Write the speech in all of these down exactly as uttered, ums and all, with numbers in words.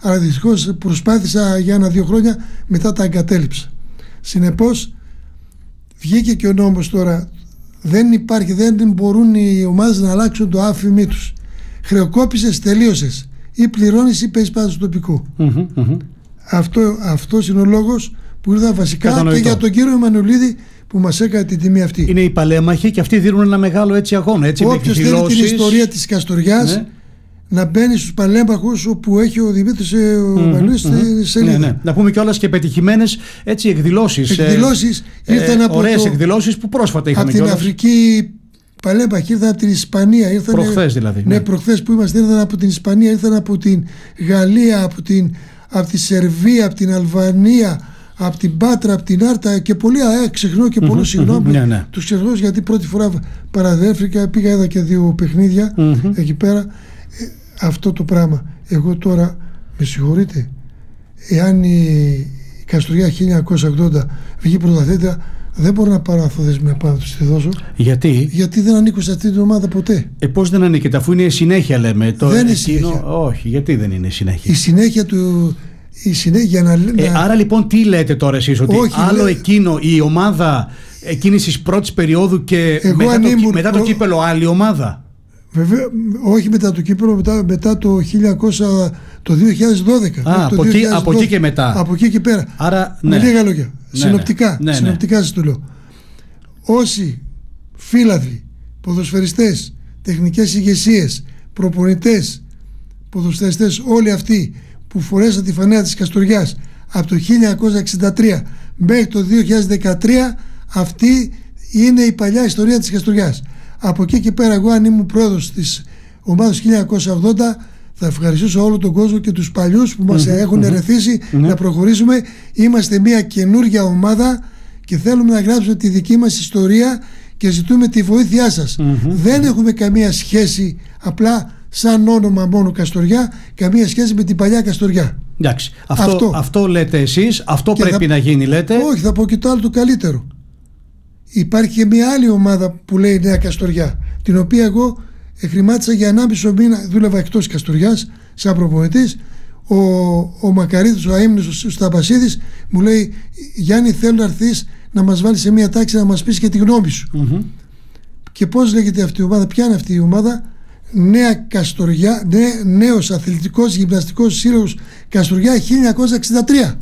αλλά δυστυχώς προσπάθησα για ένα-δύο χρόνια, μετά τα εγκατέλειψα. Συνεπώς βγήκε και ο νόμος τώρα. Δεν υπάρχει, δεν μπορούν οι ομάδες να αλλάξουν το άφημί τους. Χρεοκόπησες, τελείωσες. Ή πληρώνεις ή παίζεις πάντα στο τοπικό. Mm-hmm, mm-hmm. Αυτό, αυτός είναι ο λόγος που ήρθα βασικά. Κατανοητό. Και για τον κύριο Εμμανουηλίδη που μας έκανε την τιμή αυτή. Είναι οι παλέμαχοι και αυτοί δίνουν ένα μεγάλο έτσι αγώνα. Έτσι, όποιος θέλει την ιστορία της Καστοριάς, ναι, να μπαίνει στους παλέμαχους όπου έχει ο Δημήτρης Εμμανουηλίδης mm-hmm, στη σελίδα. Ναι, ναι. Να πούμε κιόλας και πετυχημένες έτσι εκδηλώσεις. Εκδηλώσεις ε, ήρθαν ε, από ωραίες το, εκδηλώσεις που πρόσφατα είχαμε από την κιόλας. Αφρική παλέμαχοι, ήρθαν από την Ισπανία. Ήρθαν, προχθές δηλαδή. Ναι, ναι, προχθές που είμαστε, ήρθαν από την Ισπανία, ήρθαν από την Γαλλία, από, την, από τη Σερβία, από την Αλβανία, από την Πάτρα, από την Άρτα και πολλοί. Ε, ξεχνώ και πολλούς, mm-hmm, συγγνώμη. Ναι, ναι. Τους ξεχνώ γιατί πρώτη φορά παραδέφθηκα, πήγα είδα και δύο παιχνίδια mm-hmm. εκεί πέρα. Ε, αυτό το πράγμα. Εγώ τώρα, με συγχωρείτε, εάν η Καστοριά χίλια εννιακόσια ογδόντα βγει πρωταθλήτρια, δεν μπορώ να πάρω αθόδεσμη πάνω του τη δώσω. Γιατί? Γιατί δεν ανήκω σε αυτή την ομάδα ποτέ. Ε, πώς δεν ανήκετε, αφού είναι συνέχεια, λέμε. Το δεν είναι εκείνο... συνέχεια. Όχι, γιατί δεν είναι συνέχεια. Η συνέχεια του. Η συνέχεια να... ε, να... Άρα λοιπόν, τι λέτε τώρα εσείς, ότι όχι, άλλο λέ... εκείνο, η ομάδα εκείνης της πρώτης περίοδου και μετά, το, ήμουν... μετά το κύπελο, άλλη ομάδα. Βέβαια, όχι μετά το κύπελο, μετά, μετά το, χίλια εννιακόσια, το δύο χιλιάδες δώδεκα. Α, από, το εκεί, από εκεί και μετά. Από εκεί και πέρα. Άρα, ναι. Με λίγα λόγια. Ναι, συνοπτικά. Ναι, ναι. Συνοπτικά σας το λέω. Όσοι φίλαθλοι, ποδοσφαιριστές, τεχνικές ηγεσίες, προπονητές, ποδοσφαιριστές, όλοι αυτοί που φορέσαν τη φανέλα της Καστοριάς από το χίλια εννιακόσια εξήντα τρία μέχρι το δύο χιλιάδες δεκατρία, αυτή είναι η παλιά ιστορία της Καστοριάς. Από εκεί και πέρα, εγώ αν ήμουν πρόεδρος της ομάδας χίλια εννιακόσια ογδόντα, θα ευχαριστήσω όλο τον κόσμο και τους παλιούς που μας mm-hmm, έχουν mm-hmm, ερεθίσει mm-hmm. να προχωρήσουμε. Είμαστε μια καινούργια ομάδα και θέλουμε να γράψουμε τη δική μας ιστορία και ζητούμε τη βοήθειά σας. Mm-hmm. Δεν έχουμε καμία σχέση, απλά σαν όνομα μόνο Καστοριά, καμία σχέση με την παλιά Καστοριά. Εντάξει, αυτό, αυτό. αυτό λέτε εσείς, αυτό και πρέπει θα... να γίνει, λέτε. Όχι, θα πω και το άλλο το καλύτερο. Υπάρχει και μια άλλη ομάδα που λέει Νέα Καστοριά, την οποία εγώ χρημάτισα για ενάμιση μήνα, δούλευα εκτός Καστοριάς σαν προπονητής. Ο, ο Μακαρίτης, ο αείμνης, ο Σταμπασίδης μου λέει, Γιάννη, θέλω να έρθεις να μας βάλεις σε μια τάξη να μας πεις και τη γνώμη σου. Mm-hmm. Και πώς λέγεται αυτή η ομάδα, ποια είναι αυτή η ομάδα? Νέα Καστοριά, νέ, νέος αθλητικός γυμναστικός σύλλογος Καστοριά χίλια εννιακόσια εξήντα τρία.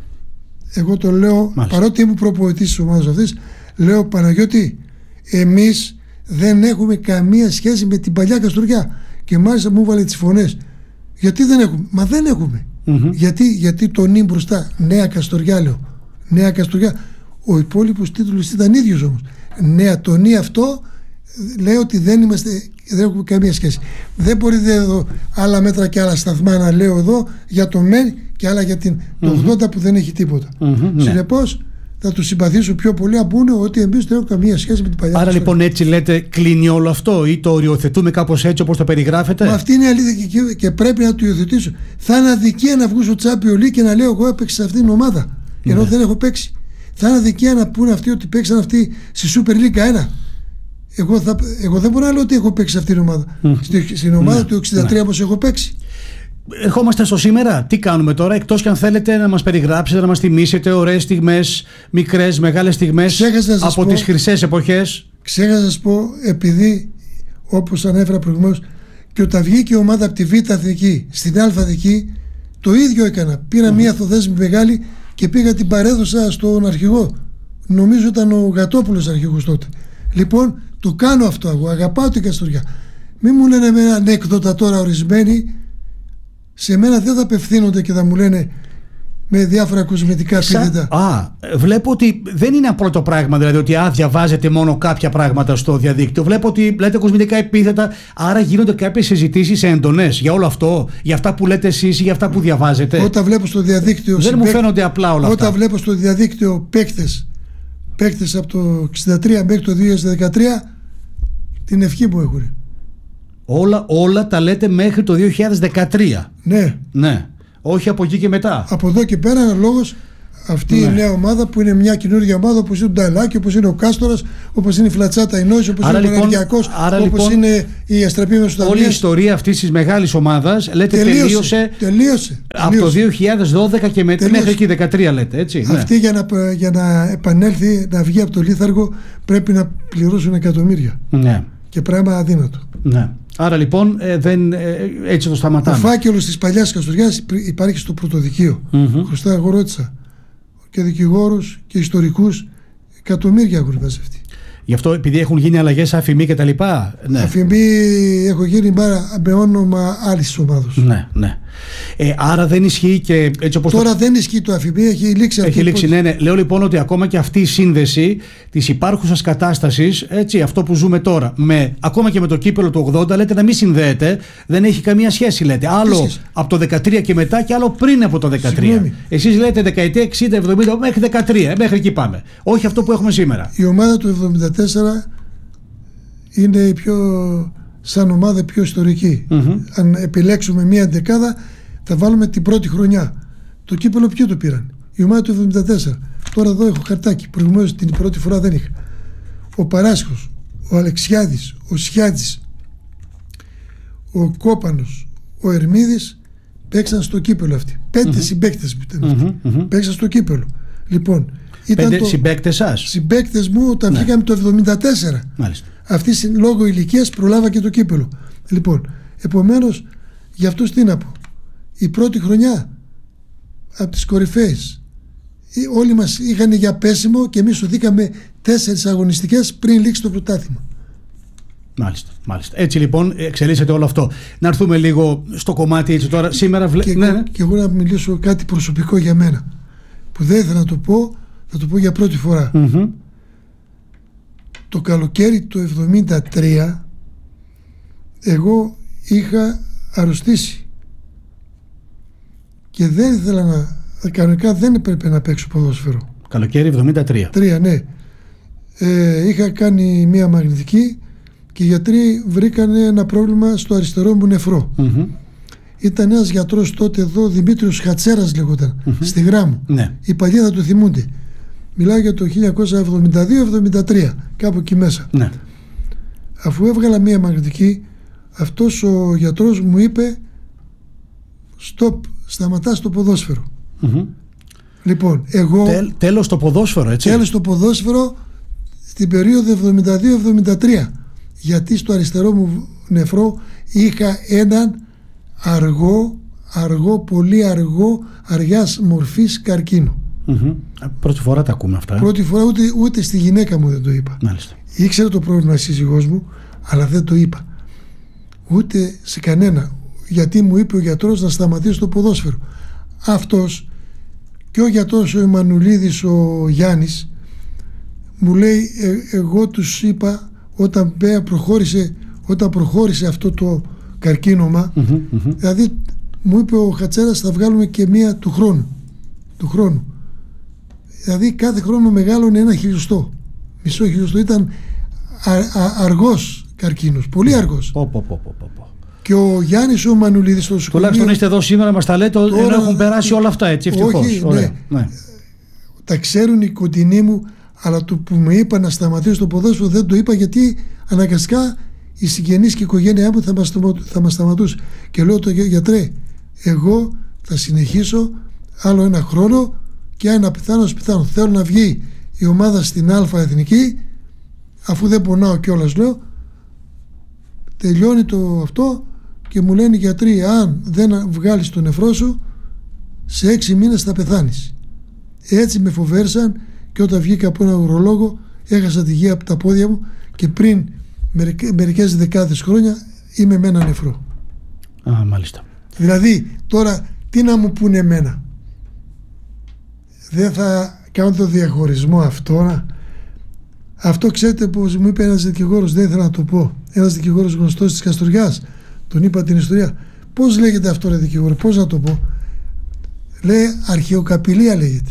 Εγώ το λέω, μάλιστα, παρότι ήμουν προπονητής της ομάδας αυτής, λέω, Παναγιώτη, εμείς δεν έχουμε καμία σχέση με την παλιά Καστοριά. Και μάλιστα μου βάλε τις φωνές. Γιατί δεν έχουμε? Μα δεν έχουμε. Mm-hmm. Γιατί, γιατί το νυ μπροστά, Νέα Καστοριά, λέω. Νέα Καστοριά. Ο υπόλοιπος τίτλος ήταν ίδιος όμως. Νέα, το νυ αυτό λέει ότι δεν είμαστε, δεν έχουμε καμία σχέση. Δεν μπορείτε εδώ άλλα μέτρα και άλλα σταθμά να λέω εδώ για το ΜΕΝ και άλλα για την, mm-hmm. το ογδόντα που δεν έχει τίποτα. Mm-hmm, συνεπώς, ναι, θα τους συμπαθήσω πιο πολύ αν πούνε ότι εμείς δεν έχουμε καμία σχέση με την παλιά. Άρα λοιπόν έτσι λέτε, κλείνει όλο αυτό ή το οριοθετούμε κάπως έτσι όπως το περιγράφετε? Μα αυτή είναι η αλήθεια και, και πρέπει να το υιοθετήσω. Θα είναι αδικία να βγω στο Champions League και να λέω εγώ έπαιξα σε αυτήν την ομάδα, ενώ ναι, δεν έχω παίξει. Θα είναι αδικία να πούνε αυτοί ότι παίξαν αυτοί στη Super League ένα. Εγώ, θα, εγώ δεν μπορώ να λέω ότι έχω παίξει σε αυτήν την ομάδα. Mm. Στη, στην ομάδα ναι, του εξήντα τρία όμως ναι, έχω παίξει. Ερχόμαστε στο σήμερα. Τι κάνουμε τώρα, εκτός και αν θέλετε να μας περιγράψετε, να μας θυμίσετε ωραίες στιγμές, μικρές, μεγάλες στιγμές από πω, τις χρυσές εποχές? Ξέχασα να σας πω, επειδή όπως ανέφερα προηγουμένως, και όταν βγήκε η ομάδα από τη Β' Αθηνική στην Α' Αθηνική, το ίδιο έκανα. Πήρα mm. μία αθοδέσμη μεγάλη και πήγα την παρέδωσα στον αρχηγό. Νομίζω ήταν ο Γατόπουλος αρχηγός τότε. Λοιπόν, το κάνω αυτό. Εγώ αγαπάω την Καστοριά. Μην μου λένε με ένα ανέκδοτα τώρα ορισμένοι. Σε μένα δεν θα απευθύνονται και θα μου λένε με διάφορα κοσμητικά επίθετα. Α, βλέπω ότι δεν είναι απλό το πράγμα, δηλαδή ότι α, διαβάζετε μόνο κάποια πράγματα στο διαδίκτυο. Βλέπω ότι λέτε κοσμητικά επίθετα, άρα γίνονται κάποιες συζητήσεις έντονες για όλο αυτό, για αυτά που λέτε εσείς ή για αυτά που διαβάζετε. Όταν βλέπω στο διαδίκτυο. Δεν συμπαίκ... μου φαίνονται απλά όλα όταν αυτά. Όταν βλέπω στο διαδίκτυο παίκτες, παίκτες από το εξήντα τρία μέχρι το δύο χιλιάδες δεκατρία, την ευχή μου έχουν. Όλα, όλα τα λέτε μέχρι το δύο χιλιάδες δεκατρία. Ναι. Ναι. Όχι από εκεί και μετά. Από εδώ και πέρα, λόγος, Αυτή ναι. η νέα ομάδα που είναι μια καινούργια ομάδα, όπως είναι το Νταλάκι, όπως είναι ο Κάστορας, όπως είναι η Φλατσάτα η Νόης, όπως άρα είναι ο λοιπόν, Πανεργιακός, όπως λοιπόν, είναι η Αστραπή Μεσοταμίας. Όλη η ιστορία αυτής της μεγάλης ομάδας λέτε τελείωσε, τελείωσε, τελείωσε από τελείωσε. το δύο χιλιάδες δώδεκα και με, μέχρι και δεκατρία λέτε, έτσι. Αυτή ναι. για, να, για να επανέλθει, να βγει από το λίθαργο, πρέπει να πληρώσουν εκατομμύρια. Ναι. Και πράγμα αδύνατο. Ναι. Άρα λοιπόν ε, δεν, ε, έτσι το σταματάμε. Ο φάκελος της παλιάς Καστοριάς υπάρχει στο πρωτοδικείο. Mm-hmm. Χρωστά εγώ ρώτησα και δικηγόρους και ιστορικούς, εκατομμύρια έχουν μαζευτεί. Γι' αυτό επειδή έχουν γίνει αλλαγές αφημί και τα λοιπά. Ναι. Αφημί έχω γίνει με όνομα άλλης ομάδος. Ναι, ναι. Ε, άρα δεν ισχύει και έτσι όπως. Τώρα το... δεν ισχύει το αφημί, έχει λήξει αυτή. Έχει λήξει, ναι, ναι. Λέω λοιπόν ότι ακόμα και αυτή η σύνδεση της υπάρχουσας κατάστασης, έτσι, αυτό που ζούμε τώρα, με, ακόμα και με το κύπελο του ογδόντα, λέτε να μην συνδέεται, δεν έχει καμία σχέση, λέτε. Άλλο Εσείς. από το δεκατρία και μετά και άλλο πριν από το δεκατρία. Συγγνώμη. Εσείς λέτε δεκαετία εξήντα εβδομήντα μέχρι δεκατρία, μέχρι εκεί πάμε. Όχι αυτό που έχουμε σήμερα. Η ομάδα του εβδομήντα τέσσερα είναι η πιο, σαν ομάδα πιο ιστορική. Mm-hmm. Αν επιλέξουμε μία δεκάδα, θα βάλουμε την πρώτη χρονιά. Το κύπελο ποιο το πήραν? Η ομάδα του εβδομήντα τέσσερα. Τώρα εδώ έχω χαρτάκι. Προηγουμένως την πρώτη φορά δεν είχα. Ο Παράσχος, ο Αλεξιάδης, ο Σιάτζης, ο Κόπανος, ο Ερμίδης παίξαν στο κύπελο αυτοί. Πέντε mm-hmm. συμπαίκτες που ήταν αυτοί. Mm-hmm. Παίξαν στο κύπελο. Λοιπόν, ήταν Πέντε το... συμπαίκτες σας. Συμπαίκτες μου όταν ναι. βγήκαμε το εβδομήντα τέσσερα. Μάλιστα. Αυτή λόγω ηλικίας προλάβα και το κύπελο. Λοιπόν, επομένως, για αυτούς τι να πω. Η πρώτη χρονιά από τις κορυφαίες, όλοι μας είχαν για πέσιμο και εμείς οδήκαμε τέσσερις αγωνιστικές πριν λήξει το πρωτάθλημα. Μάλιστα, μάλιστα. Έτσι λοιπόν εξελίσσεται όλο αυτό. Να έρθουμε λίγο στο κομμάτι έτσι τώρα. Σήμερα βλέ... και, ναι, εγώ, ναι. και εγώ να μιλήσω κάτι προσωπικό για μένα που δεν ήθελα να το πω, θα το πω για πρώτη φορά. Mm-hmm. Το καλοκαίρι του εβδομήντα τρία εγώ είχα αρρωστήσει και δεν ήθελα να, κανονικά δεν έπρεπε να παίξω ποδόσφαιρο. Καλοκαίρι εβδομήντα τρία. Τρία, ναι. Ε, είχα κάνει μία μαγνητική και οι γιατροί βρήκαν ένα πρόβλημα στο αριστερό μου νεφρό. Mm-hmm. Ήταν ένας γιατρός τότε εδώ, Δημήτριος Χατσέρας λεγόταν, mm-hmm. στη Γράμμο. Ναι. Οι παλιοί θα το θυμούνται. Μιλάω για το χίλια εννιακόσια εβδομήντα δύο εβδομήντα τρία, κάπου εκεί μέσα. Ναι. Αφού έβγαλα μία μαγνητική, αυτός ο γιατρός μου είπε «Στοπ, σταματάς το ποδόσφαιρο». Mm-hmm. Λοιπόν, εγώ... Τέλ, τέλος το ποδόσφαιρο, έτσι. Τέλος το ποδόσφαιρο στην περίοδο εβδομήντα δύο εβδομήντα τρία. Γιατί στο αριστερό μου νεφρό είχα έναν αργό, αργό, πολύ αργό, αργιάς μορφής καρκίνο. Mm-hmm. Πρώτη φορά τα ακούμε αυτά. Πρώτη φορά, ούτε, ούτε στη γυναίκα μου δεν το είπα. Μάλιστα. Ήξερε το πρόβλημα η σύζυγός μου, αλλά δεν το είπα. Ούτε σε κανένα. Γιατί μου είπε ο γιατρός να σταματήσει το ποδόσφαιρο. Αυτός και ο γιατρός ο Εμμανουλίδης ο Γιάννης μου λέει, ε, εγώ τους είπα όταν προχώρησε, όταν προχώρησε αυτό το καρκίνωμα, mm-hmm, mm-hmm. δηλαδή μου είπε ο Χατσέρας θα βγάλουμε και μία του χρόνου. Του χρόνου. Δηλαδή κάθε χρόνο μεγάλωνε ένα χιλιοστό. Μισό χιλιοστό. Ήταν α, α, αργός καρκίνος. Πολύ αργός. Πω, πω, πω, πω, πω. Και ο Γιάννης ο Μανουλίδης στο σχολείο. Τουλάχιστον είστε εδώ σήμερα, μας τα λέτε, τώρα, ενώ έχουν περάσει όλα αυτά, έτσι, ευτυχώς. Όχι, ναι. ναι. Τα ξέρουν οι κοντινοί μου, αλλά το που μου είπα να σταματήσω το ποδόσφαιρο δεν το είπα, γιατί αναγκαστικά οι συγγενείς και η οικογένειά μου θα μας, θα μας σταματούσε. Και λέω το γιατρέ, εγώ θα συνεχίσω άλλο ένα χρόνο και αν πιθανό πιθανό θέλω να βγει η ομάδα στην Α Εθνική, αφού δεν πονάω κιόλας, λέω, τελειώνει το αυτό και μου λένε οι γιατροί, αν δεν βγάλεις το νεφρό σου σε έξι μήνες θα πεθάνεις. Έτσι με φοβέρσαν και όταν βγήκα από ένα ουρολόγο έχασα τη γη από τα πόδια μου και πριν μερικές δεκάδες χρόνια είμαι με ένα νεφρό. Α, μάλιστα. Δηλαδή τώρα τι να μου πούνε εμένα? Δεν θα κάνω το διαχωρισμό αυτό. Αυτό ξέρετε πως μου είπε ένας δικηγόρος, δεν ήθελα να το πω, ένας δικηγόρος γνωστός της Καστοριάς, τον είπα την ιστορία. Πώς λέγεται αυτό ρε δικηγόρο, πώς να το πω? Λέει αρχαιοκαπηλεία λέγεται.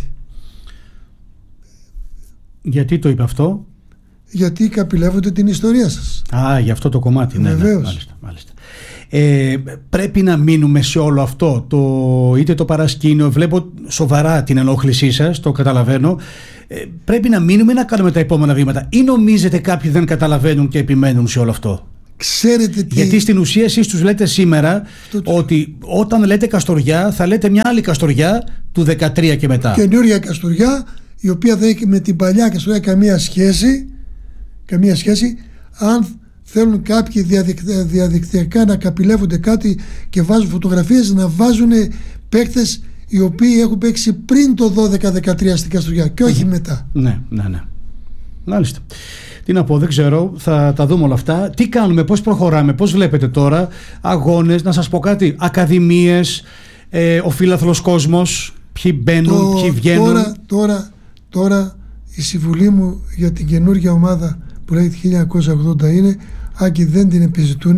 Γιατί το είπε αυτό? Γιατί καπηλεύονται την ιστορία σας. Α, για αυτό το κομμάτι. Ναι, ναι, μάλιστα, μάλιστα. Ε, πρέπει να μείνουμε σε όλο αυτό, το, είτε το παρασκήνιο, βλέπω σοβαρά την ενόχλησή σας, το καταλαβαίνω. Ε, πρέπει να μείνουμε ή να κάνουμε τα επόμενα βήματα, ή νομίζετε κάποιοι δεν καταλαβαίνουν και επιμένουν σε όλο αυτό? Ξέρετε τι... Γιατί στην ουσία εσείς τους λέτε σήμερα το... ότι όταν λέτε Καστοριά θα λέτε μια άλλη Καστοριά του δεκατρία και μετά. Καινούργια Καστοριά, η οποία δεν έχει με την παλιά Καστοριά καμία σχέση, καμία σχέση. Αν θέλουν κάποιοι διαδικτυακά, διαδικτυακά να καπηλεύονται κάτι και βάζουν φωτογραφίες, να βάζουν παίκτες οι οποίοι έχουν παίξει πριν το δώδεκα δεκατρία στην Καστοριά και όχι mm-hmm. μετά. Ναι, ναι, ναι. Μάλιστα. Τι να πω, δεν ξέρω, θα τα δούμε όλα αυτά. Τι κάνουμε, πώς προχωράμε, πώς βλέπετε τώρα αγώνες, να σας πω κάτι, ακαδημίες, ε, ο φίλαθλος κόσμος, ποιοι μπαίνουν, το, ποιοι βγαίνουν. Τώρα, τώρα, τώρα η συμβουλή μου για την καινούργια ομάδα που λέγεται χίλια εννιακόσια ογδόντα είναι, αν και δεν την επιζητούν,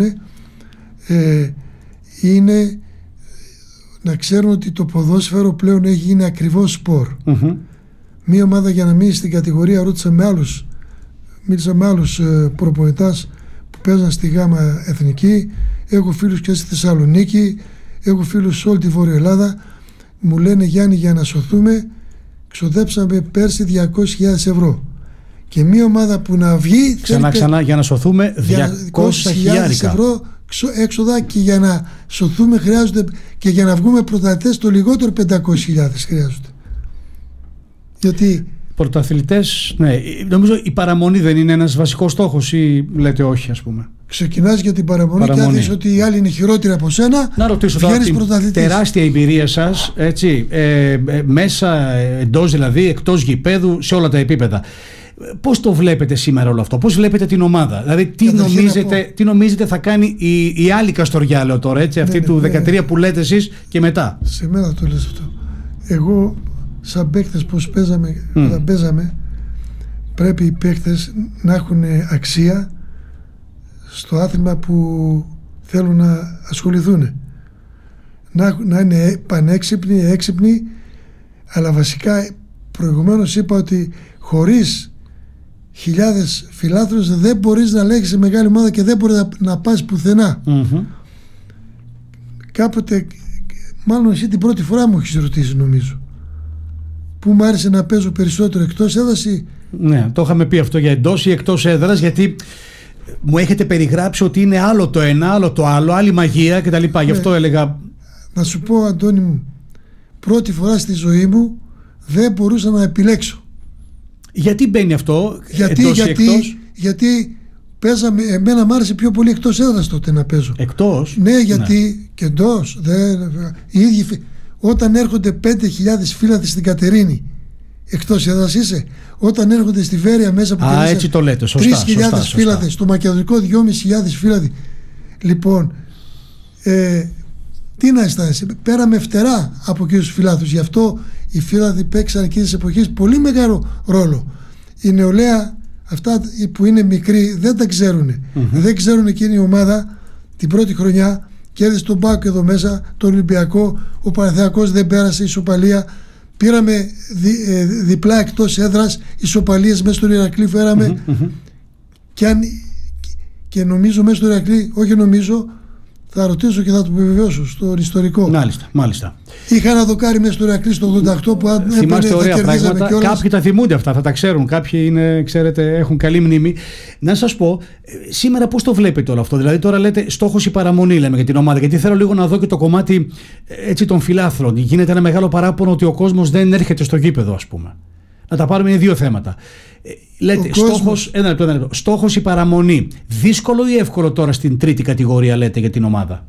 ε, είναι να ξέρουν ότι το ποδόσφαιρο πλέον έχει γίνει ακριβώς σπορ. Mm-hmm. Μία ομάδα για να μείνει στην κατηγορία, ρώτησα με άλλους, μίλησα με άλλους ε, προπονητάς που παίζαν στη Γάμα Εθνική, έχω φίλους και στη Θεσσαλονίκη, έχω φίλους σε όλη τη Βόρεια Ελλάδα, μου λένε Γιάννη, για να σωθούμε ξοδέψαμε πέρσι διακόσιες χιλιάδες ευρώ. Και μια ομάδα που να βγει ξανά ξανά για να σωθούμε διακόσιες χιλιάδες ευρώ έξοδα, και για να σωθούμε χρειάζονται, και για να βγούμε πρωταθλητές το λιγότερο πεντακόσιες χιλιάδες χρειάζονται. Γιατί πρωταθλητές, ναι, νομίζω η παραμονή δεν είναι ένας βασικός στόχος, ή λέτε όχι, ας πούμε? Ξεκινάς για την παραμονή, παραμονή. Και αν δεις ότι οι άλλοι είναι χειρότεροι από σένα, να ρωτήσω τώρα την τεράστια εμπειρία σας, έτσι, ε, ε, μέσα, εντός δηλαδή, εκτός γηπέδου, σε όλα τα επίπεδα. Πώς το βλέπετε σήμερα όλο αυτό, πώς βλέπετε την ομάδα, δηλαδή τι, νομίζετε, τι νομίζετε θα κάνει η, η άλλη Καστοριά, λέω τώρα, έτσι, αυτή ναι, του ναι, δεκατρία ναι. που λέτε εσείς και μετά? Σε μένα το λες αυτό. Εγώ σαν παίκτες πως παίζαμε, mm. όταν παίζαμε, πρέπει οι παίκτες να έχουν αξία στο άθλημα που θέλουν να ασχοληθούν, να, να είναι πανέξυπνοι, έξυπνοι, αλλά βασικά προηγουμένως είπα ότι χωρίς χιλιάδες φιλάθλους δεν μπορείς να λέγεις σε μεγάλη ομάδα και δεν μπορείς να, να πας πουθενά. Mm-hmm. Κάποτε, μάλλον εσύ την πρώτη φορά μου έχεις ρωτήσει νομίζω, που μου άρεσε να παίζω περισσότερο εκτός έδρας ή... Ναι, το είχαμε πει αυτό για εντός ή εκτός έδρας, γιατί μου έχετε περιγράψει ότι είναι άλλο το ένα, άλλο το άλλο, άλλη μαγεία κτλ. Ναι. Γι' αυτό έλεγα... Να σου πω, Αντώνη μου, πρώτη φορά στη ζωή μου δεν μπορούσα να επιλέξω. Γιατί μπαίνει αυτό, γιατί, εντός γιατί, ή εκτός? Γιατί παίζαμε, εμένα μου άρεσε πιο πολύ εκτός έδρας τότε να παίζω. Εκτός? Ναι, γιατί ναι. και εντός. Δεν, οι ίδιοι, όταν έρχονται πέντε χιλιάδες φύλαδες στην Κατερίνη, εκτός έδρας είσαι. Όταν έρχονται στη Βέρεια μέσα από Α, έτσι το λέτε, σωστά, τρεις χιλιάδες φύλαδες, στο Μακεδονικό δυόμισι χιλιάδες φύλαδες. Λοιπόν, ε, τι να αισθάνεσαι, πέραμε φτερά από εκείνους τους φιλάθλους. Γι' αυτό οι φύλαδοι παίξαν εκείνες τις εποχές πολύ μεγάλο ρόλο. Η νεολαία, αυτά που είναι μικροί, δεν τα ξέρουν. Mm-hmm. Δεν ξέρουν εκείνη η ομάδα την πρώτη χρονιά κέρδισε τον Πάκο εδώ μέσα, τον Ολυμπιακό, ο Παναθηναϊκός δεν πέρασε, ισοπαλία. Πήραμε δι, ε, διπλά εκτός έδρας, ισοπαλίες μέσα στον Ηρακλή φέραμε. Mm-hmm. Και, αν, και νομίζω μέσα στον Ηρακλή, όχι νομίζω, θα ρωτήσω και θα το επιβεβαιώσω στον ιστορικό. Μάλιστα, μάλιστα. Είχα ένα δοκάρι μέσα στο Ηρακλή στο ογδόντα οκτώ που αν θυμάστε ωραία πράγματα. Κάποιοι τα θυμούνται αυτά, θα τα ξέρουν. Κάποιοι είναι, ξέρετε, έχουν καλή μνήμη. Να σας πω, σήμερα πώς το βλέπετε όλο αυτό? Δηλαδή, τώρα λέτε στόχος η παραμονή, λέμε για την ομάδα. Γιατί θέλω λίγο να δω και το κομμάτι έτσι, των φιλάθλων. Γίνεται ένα μεγάλο παράπονο ότι ο κόσμος δεν έρχεται στο γήπεδο, ας πούμε. Να τα πάρουμε, είναι δύο θέματα. Λέτε, στόχος, ένα λεπτό, ένα λεπτό. Στόχος η παραμονή. Δύσκολο ή εύκολο τώρα στην τρίτη κατηγορία, λέτε, για την ομάδα?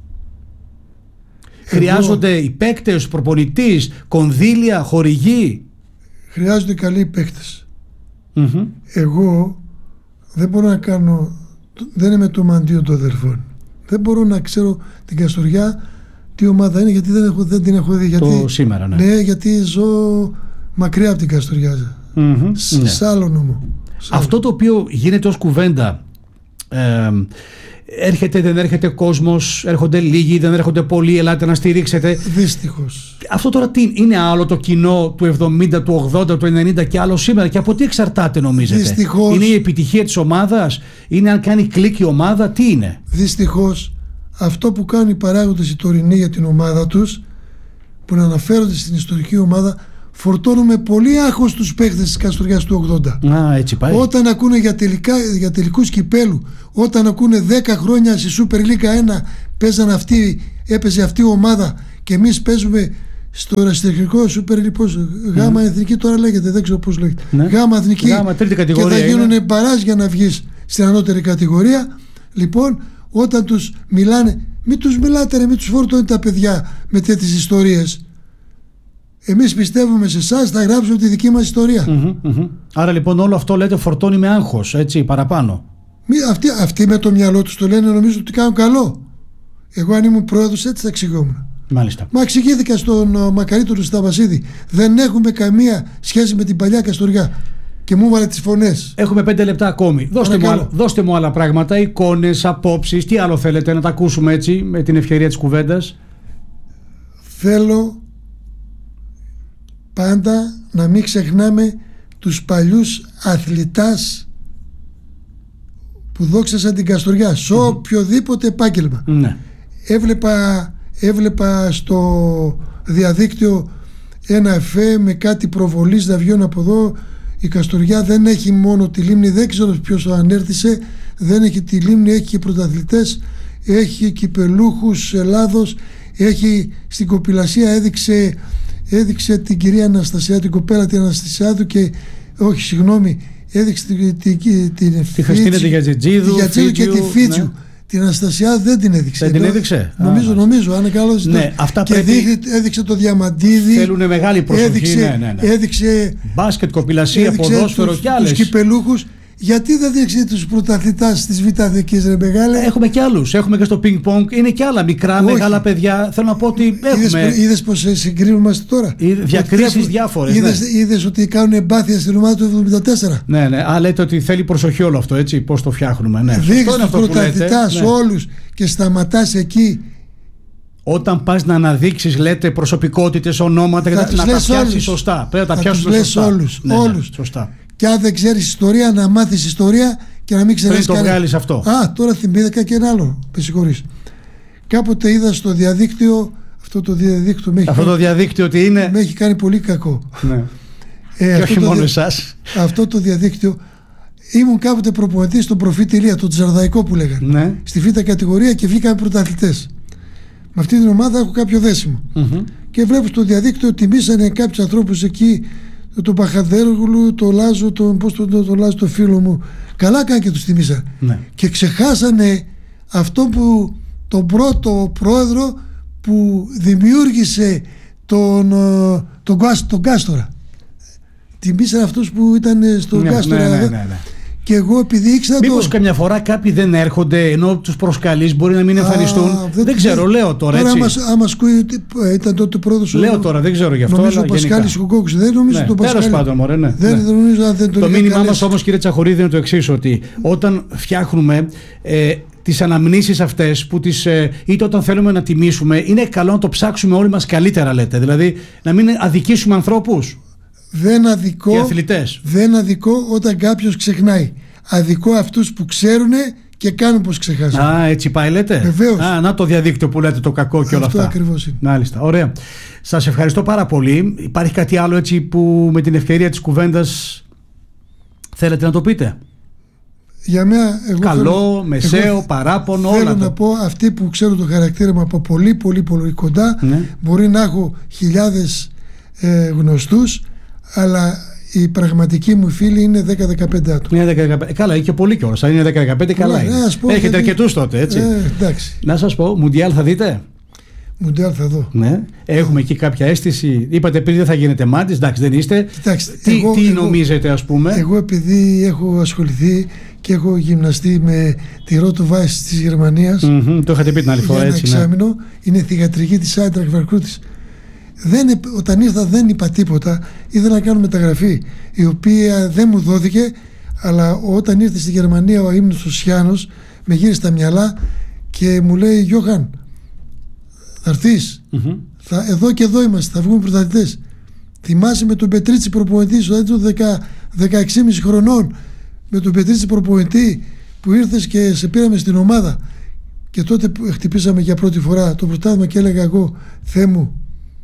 Εγώ... Χρειάζονται οι παίκτες, προπονητής, κονδύλια, χορηγοί? Χρειάζονται καλοί παίκτες. Mm-hmm. Εγώ δεν μπορώ να κάνω, δεν είμαι το μαντίο των αδερφών. Δεν μπορώ να ξέρω την Καστοριά τι ομάδα είναι, γιατί δεν, έχω, δεν την έχω δει. Γιατί, το σήμερα, ναι. Ναι, γιατί ζω μακριά από την Καστοριά. Mm-hmm, Σ, ναι. Σ' άλλο νόμο. Αυτό το οποίο γίνεται ως κουβέντα, ε, έρχεται, δεν έρχεται κόσμος, έρχονται λίγοι, δεν έρχονται πολλοί, ελάτε να στηρίξετε. Δυστυχώς. Αυτό τώρα τι είναι? Άλλο το κοινό του εβδομήντα, του ογδόντα, του ενενήντα και άλλο σήμερα? Και από τι εξαρτάται, νομίζετε? Δυστυχώς. Είναι η επιτυχία της ομάδας? Είναι αν κάνει κλικ η ομάδα? Τι είναι? Δυστυχώς αυτό που κάνουν οι παράγοντες οι τωρινοί για την ομάδα τους, που να αναφέρονται στην ιστορική ομάδα, φορτώνουμε πολύ άγχος τους παίχτες της Καστοριάς του ογδόντα. Α, έτσι πάει. Όταν ακούνε για, τελικά, για τελικούς κυπέλου, όταν ακούνε δέκα χρόνια στη Super League ένα παίζαν αυτή, έπαιζε αυτή η ομάδα και εμείς παίζουμε στο αριστερικό Super League, πώς, γάμα mm. εθνική τώρα λέγεται, δεν ξέρω πώς λέγεται, ναι. γάμα εθνική, γάμα, τρίτη κατηγορία, και θα γίνουν μπαράζ για να βγεις στην ανώτερη κατηγορία. Λοιπόν, όταν τους μιλάνε, μην τους μιλάτε ρε, μην τους φορτώνετε τα παιδιά με τέτοιες ιστορίες. Εμείς πιστεύουμε σε εσάς, θα γράψουμε τη δική μας ιστορία. Mm-hmm, mm-hmm. Άρα λοιπόν όλο αυτό λέτε φορτώνει με άγχος, έτσι, παραπάνω. Μη, αυτοί, αυτοί με το μυαλό τους το λένε, νομίζω ότι κάνουν καλό. Εγώ αν ήμουν πρόεδρος έτσι θα εξηγόμουν. Μάλιστα. Μα εξηγήθηκα στον uh, Μακαρίτο του Σταβασίδη. Δεν έχουμε καμία σχέση με την παλιά Καστοριά. Και μου έβαλε τις φωνές. Έχουμε πέντε λεπτά ακόμη. Δώστε μου, άλλα, δώστε μου άλλα πράγματα, εικόνες, απόψεις. Τι άλλο θέλετε να τα ακούσουμε έτσι με την ευκαιρία της κουβέντας? Θέλω πάντα να μην ξεχνάμε τους παλιούς αθλητάς που δόξασαν την Καστοριά σε mm-hmm. οποιοδήποτε επάγγελμα. Mm-hmm. Έβλεπα, έβλεπα στο διαδίκτυο ένα εφέ με κάτι προβολής να βγαίνουν από εδώ. Η Καστοριά δεν έχει μόνο τη λίμνη, δεν ξέρω ποιος το ανέρθησε, δεν έχει τη λίμνη, έχει και πρωταθλητές, έχει κυπελούχους Ελλάδος, έχει στην κοπηλασία έδειξε, έδειξε την κυρία Αναστασιά, την κοπέλα την Αναστασιάδου και όχι συγγνώμη, έδειξε την, την, την, την τη Χριστίνα τη Γιατζιτζίδου και τη Φίτσιου. Ναι. Την Αναστασιά δεν την έδειξε. Δεν την έδειξε. Νομίζω, Α, νομίζω, αν καλώς ναι, αυτά και πρέπει... έδειξε το Διαμαντίδη. Θέλουν μεγάλη προσοχή. Έδειξε, ναι, ναι, ναι. έδειξε μπάσκετ, κοπηλασία, ποδόσφαιρο τους, κι άλλες. Τους κυπελούχους. Γιατί δεν δείξει τους πρωταθλητάς της Β' Αθηνικής, ρε μεγάλε? Έχουμε κι άλλους. Έχουμε και στο πινκ πονγκ. Είναι κι άλλα μικρά, όχι, μεγάλα παιδιά. Θέλω να πω ότι έχουμε. Είδες πως συγκρίνομαστε τώρα? Διακρίσεις διάφορες. Είδες, ναι. είδες ότι κάνουν εμπάθεια στην ομάδα του εβδομήντα τέσσερα. Ναι, ναι. Α, λέτε ότι θέλει προσοχή όλο αυτό, έτσι. Πώς το φτιάχνουμε. Ναι. Δείξεις τους πρωταθλητάς ναι. όλους και σταματάς εκεί. Όταν πας να αναδείξεις, λέτε, προσωπικότητες, ονόματα, να τα πιάσεις σωστά. Πρέπει να τα πιάσεις σωστά. Όλους. Ναι, όλους. Ναι, σωστά. Και αν δεν ξέρεις ιστορία, να μάθεις ιστορία και να μην ξέρεις. Πριν το βγάλεις αυτό. Α, τώρα θυμήθηκα και ένα άλλο. Με συγχωρείς. Κάποτε είδα στο διαδίκτυο. Αυτό το διαδίκτυο με έχει, αυτό κάνει, το διαδίκτυο ότι είναι... με έχει κάνει πολύ κακό. Ναι. Ε, και όχι μόνο εσάς. Αυτό το διαδίκτυο. Ήμουν κάποτε προπονητής στον Προφήτη Ηλία, τον Τζαρδαϊκό που λέγανε. Ναι. Στη Β' κατηγορία και βγήκαμε πρωταθλητές. Με αυτή την ομάδα έχω κάποιο δέσιμο. Mm-hmm. Και βλέπω στο διαδίκτυο ότι τιμήσανε κάποιους ανθρώπους εκεί. Τον Παχαδέργουλου, τον Λάζο, τον, πώς τον, τον, τον Λάζο, το φίλο μου. Καλά κάνει και τους τιμήσαν. Ναι. Και ξεχάσανε αυτό που τον πρώτο πρόεδρο που δημιούργησε τον, τον, τον Κάστορα. Τιμήσαν αυτούς που ήταν στον ναι, Κάστορα. Ναι, ναι, ναι, ναι. Και εγώ επειδή ήξερα. Μήπως το... καμιά φορά κάποιοι δεν έρχονται ενώ τους προσκαλείς, μπορεί να μην εμφανιστούν. Α, δεν, δεν ξέρω, λέω τώρα. Τώρα, έτσι. άμα ακούει, ήταν τότε πρόεδρος. Λέω ο... τώρα, δεν ξέρω γι' αυτό. Νομίζω ο Πασχάλης Κουκόκους. Δεν νομίζω ναι, το Πασχάλη. Τέλος πάντων, μωρέ, ναι. Δεν, ναι. δεν νομίζω αν δεν τον το μήνυμά μας όμως, κύριε Τσαχουρίδη, είναι το εξής, ότι όταν φτιάχνουμε ε, τις αναμνήσεις αυτές, που τις, ε, είτε όταν θέλουμε να τιμήσουμε, είναι καλό να το ψάξουμε όλοι μας καλύτερα, λέτε. Δηλαδή, να μην αδικήσουμε ανθρώπους. Δεν αδικό, οι αθλητές. Δεν αδικό όταν κάποιος ξεχνάει. Αδικό αυτούς που ξέρουν και κάνουν πως ξεχάσουν. Α, έτσι πάει, λέτε. Βεβαίως. Α, να το διαδίκτυο που λέτε, το κακό και όλα αυτό αυτά. Ακριβώς είναι. Μάλιστα, ωραία. Σας ευχαριστώ πάρα πολύ. Υπάρχει κάτι άλλο έτσι που με την ευκαιρία της κουβέντας θέλετε να το πείτε? Για μένα, εγώ καλό, θέλω, μεσαίο, εγώ παράπονο, θέλω όλα. Θέλω να πω, αυτοί που ξέρουν το χαρακτήρα μου από πολύ πολύ πολύ κοντά, ναι. Μπορεί να έχω χιλιάδες ε, γνωστούς, αλλά οι πραγματικοί μου φίλοι είναι δέκα με δεκαπέντε άτομα. Είναι δέκα με δεκαπέντε. Καλά, είναι και πολύ κιόλας. Αν είναι δέκα με δεκαπέντε, καλά είναι. πω, έχετε γιατί... αρκετούς τότε, έτσι. Ε, εντάξει. Να σας πω, Μουντιάλ θα δείτε? Μουντιάλ θα δω. Ναι. Έχουμε εκεί κάποια αίσθηση. Είπατε πριν δεν θα γίνετε μάντης, εντάξει, δεν είστε. Κοιτάξτε, τι εγώ, τι εγώ, νομίζετε, ας πούμε? Εγώ επειδή έχω ασχοληθεί και έχω γυμναστεί με τη Ρότο Βάις της Γερμανίας. Mm-hmm, το είχατε πει την άλλη φορά, για έτσι. Ένα εξάμηνο, ναι. Είναι θυγατρική της Άιντραχτ Φραγκφούρτης. Δεν, όταν ήρθα δεν είπα τίποτα. Ήθελα να κάνω μεταγραφή, η οποία δεν μου δόθηκε, αλλά όταν ήρθε στη Γερμανία ο αείμνηστος Σιάνος με γύρισε τα μυαλά και μου λέει: Γιώχαν, θα έρθεις? Mm-hmm. Θα, εδώ και εδώ είμαστε, θα βγούμε πρωταθλητές. Θυμάσαι με τον Πετρίτσι προπονητή, στο έτος δεκαέξι και μισό χρονών, με τον Πετρίτσι προπονητή που ήρθες και σε πήραμε στην ομάδα Και τότε που χτυπήσαμε για πρώτη φορά το πρωτάθλημα και έλεγα εγώ, Θεέ μου,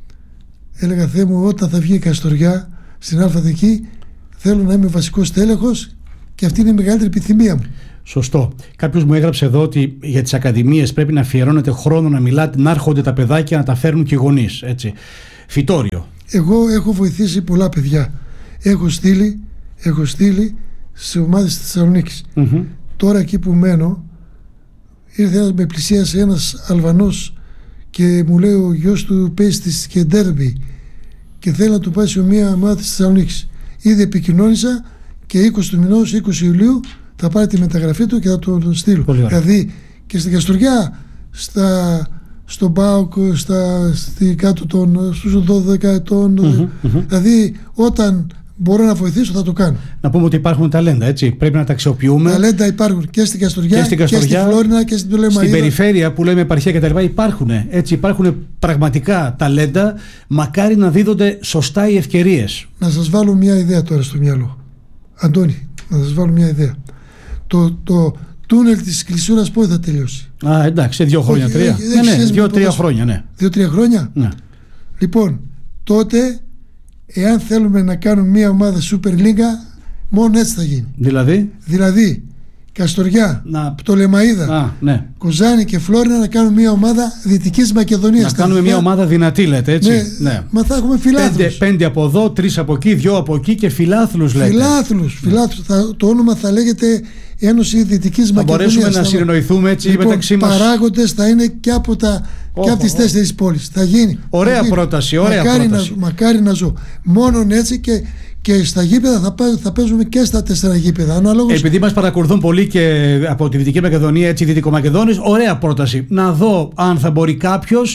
έλεγα Θεέ μου, όταν θα βγει η Καστοριά στην Αλφαδική, θέλω να είμαι βασικός τέλεχος και αυτή είναι η μεγαλύτερη επιθυμία μου. Σωστό. Κάποιος μου έγραψε εδώ ότι για τις ακαδημίες πρέπει να αφιερώνεται χρόνο να μιλάτε, να έρχονται τα παιδάκια, να τα φέρνουν και οι γονείς. Έτσι. Φυτόριο. Εγώ έχω βοηθήσει πολλά παιδιά. Έχω στείλει, έχω στείλει σε ομάδες της Θεσσαλονίκης. Mm-hmm. Τώρα εκεί που μένω, ήρθε ένας, με πλησίασε ένας Αλβανός και μου λέει ο γιος του παίζει της και ντέρμπι και θέλει να του πάει σε μια ομάδα της Θεσσαλονίκης. Ήδη επικοινώνησα και είκοσι του μηνός, είκοσι Ιουλίου, θα πάρει τη μεταγραφή του και θα τον στείλω. Δηλαδή και στην Καστοριά, στα, στον ΠΑΟΚ, στα, στη, κάτω των, στους δώδεκα ετών, mm-hmm, mm-hmm. δηλαδή όταν μπορώ να βοηθήσω θα το κάνω. Να πούμε ότι υπάρχουν ταλέντα, έτσι. Πρέπει να τα αξιοποιούμε. Ταλέντα υπάρχουν και στην Καστοριά και, στην Καστοριά, και στη Φλόρινα και στην Πτολεμαΐδα. Στην περιφέρεια που λέμε επαρχία κτλ. Υπάρχουν, έτσι, υπάρχουν πραγματικά ταλέντα. Μακάρι να δίδονται σωστά οι ευκαιρίες. Να σας βάλω μια ιδέα τώρα στο μυαλό. Αντώνη, να σας βάλω μια ιδέα. Το, το τούνελ της Κλεισούρας πότε θα τελειώσει? Α, εντάξει, σε δύο χρόνια, τρία. Ναι, ναι, δύο-τρία χρόνια, ναι. Δύο-τρία χρόνια. Ναι. Λοιπόν, τότε, εάν θέλουμε να κάνουμε μια ομάδα Super League, μόνο έτσι θα γίνει. Δηλαδή, δηλαδή Καστοριά, να... Πτολεμαΐδα, Α, ναι. Κοζάνη και Φλόρινα να κάνουμε μια ομάδα Δυτικής Μακεδονίας. Να κάνουμε μια ομάδα δυνατή, λέτε, έτσι. Ναι, ναι. Μα θα έχουμε φιλάθλους. Πέντε, πέντε από εδώ, τρεις από εκεί, δυο από εκεί και φιλάθλους, λέτε. Φιλάθλους, φιλάθλους. Ναι. Θα, το όνομα θα λέγεται Ένωση Δυτικής Μακεδονίας. Θα μπορέσουμε να συνεννοηθούμε έτσι λοιπόν, μεταξύ μας. Παράγοντες θα είναι και από, τα, oh, και από τις oh. τέσσερις πόλεις. Θα γίνει. Ωραία θα γίνει. πρόταση, ωραία μακάρι πρόταση. Να, μακάρι να ζω. Μόνον έτσι και. Και στα γήπεδα θα, θα παίζουμε και στα τέσσερα γήπεδα. Ανάλογως... Επειδή μας παρακολουθούν πολύ και από τη Δυτική Μακεδονία, έτσι Δυτικομακεδόνης, ωραία πρόταση. Να δω αν θα μπορεί κάποιος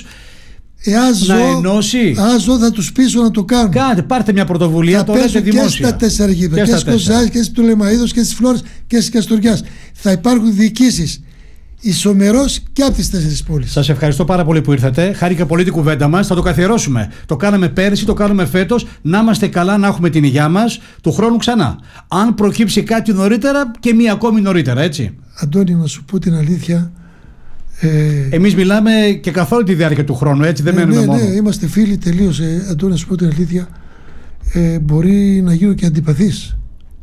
να ζω, ενώσει. Αν ζω, θα τους πείσω να το κάνουν. Κάντε, πάρτε μια πρωτοβουλία, το λέτε δημόσια. Και στα τέσσερα γήπεδα. Και, και στις Κοζάνης και στις Πτολεμαΐδος και στις Φλόρες και στις Καστοριάς. Θα υπάρχουν διοικήσεις. Ισομερός και από τις τέσσερις πόλεις. Σας ευχαριστώ πάρα πολύ που ήρθατε. Χάρηκα πολύ την κουβέντα μας. Θα το καθιερώσουμε. Το κάναμε πέρυσι, το κάνουμε φέτος. Να είμαστε καλά, να έχουμε την υγειά μας. Του χρόνου ξανά. Αν προκύψει κάτι νωρίτερα και μία ακόμη νωρίτερα, έτσι. Αντώνη, να σου πω την αλήθεια. Ε... Εμείς μιλάμε και καθ' όλη τη διάρκεια του χρόνου, έτσι. Δεν ναι, μένουμε ναι, μόνο. Ναι, είμαστε φίλοι τελείως. Ε, Αντώνη, να σου πω την αλήθεια. Ε, μπορεί να γίνω και αντιπαθής.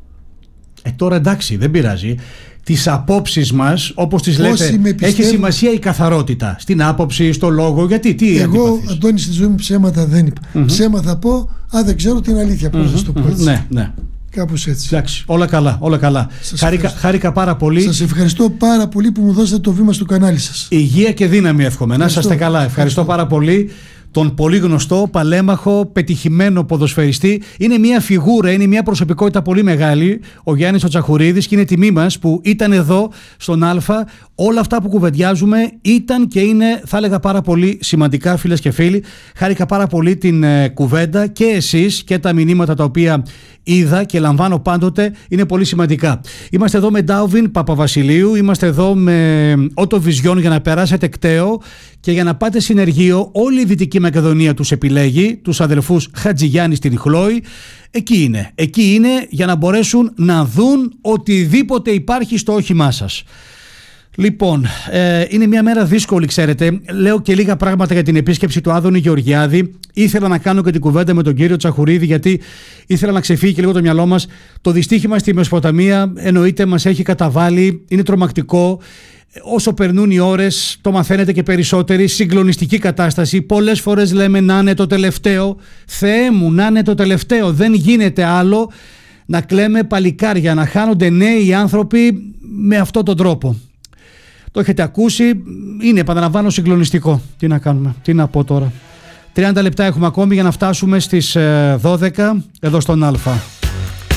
Ε, τώρα εντάξει, δεν πειράζει. Τις απόψεις μας, όπως τις λέτε, έχει σημασία η καθαρότητα στην άποψη, στο λόγο, γιατί, τι εγώ, αντιπαθείς? Αντώνη, στη ζωή μου ψέματα δεν είπα. Mm-hmm. Ψέμα θα πω, αν δεν ξέρω την αλήθεια, πώς mm-hmm. θα το πω έτσι. Ναι, ναι. Κάπως έτσι. Εντάξει, όλα καλά, όλα καλά. Χάρηκα, χάρηκα πάρα πολύ. Σας ευχαριστώ πάρα πολύ που μου δώσατε το βήμα στο κανάλι σας. Υγεία και δύναμη εύχομαι. Να είστε καλά. Ευχαριστώ, ευχαριστώ πάρα πολύ. Τον πολύ γνωστό, παλέμαχο, πετυχημένο ποδοσφαιριστή. Είναι μια φιγούρα, είναι μια προσωπικότητα πολύ μεγάλη, ο Γιάννης ο Τσαχουρίδης, και είναι τιμή μας που ήταν εδώ στον Α. Όλα αυτά που κουβεντιάζουμε ήταν και είναι, θα έλεγα, πάρα πολύ σημαντικά, φίλες και φίλοι. Χάρηκα πάρα πολύ την ε, κουβέντα και εσείς και τα μηνύματα τα οποία είδα και λαμβάνω πάντοτε είναι πολύ σημαντικά. Είμαστε εδώ με Ντάουβιν Παπαβασιλείου, είμαστε εδώ με Ότο Βιζιόν για να περάσετε κταίο και για να πάτε συνεργείο. Όλη η Δυτική Μακεδονία τους επιλέγει, τους αδελφούς Χατζηγιάννη στην Χλόη. Εκεί είναι, εκεί είναι για να μπορέσουν να δουν οτιδήποτε υπάρχει στο όχημά σας. Λοιπόν, ε, είναι μια μέρα δύσκολη, ξέρετε. Λέω και λίγα πράγματα για την επίσκεψη του Άδωνη Γεωργιάδη. Ήθελα να κάνω και την κουβέντα με τον κύριο Τσαχουρίδη, γιατί ήθελα να ξεφύγει και λίγο το μυαλό μας. Το δυστύχημα στη Μεσοποταμία εννοείται μας έχει καταβάλει, είναι τρομακτικό. Όσο περνούν οι ώρες, το μαθαίνετε και περισσότεροι. Συγκλονιστική κατάσταση. Πολλές φορές λέμε να είναι το τελευταίο. Θεέ μου, να είναι το τελευταίο. Δεν γίνεται άλλο να κλαίμε παλικάρια, να χάνονται νέοι άνθρωποι με αυτόν τον τρόπο. Το έχετε ακούσει, είναι, επαναλαμβάνω, συγκλονιστικό. Τι να κάνουμε, τι να πω τώρα. τριάντα λεπτά έχουμε ακόμη για να φτάσουμε στις δώδεκα εδώ στον Α.